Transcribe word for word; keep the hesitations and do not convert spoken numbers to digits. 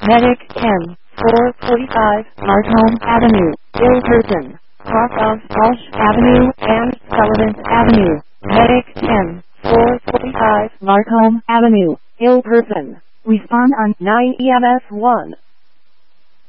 Medic ten, four forty-five, Markham Avenue, ill person. Cross of Walsh Avenue and Sullivan Avenue. Medic ten, four forty-five, Markham Avenue, ill person. Respond on nine E M S one.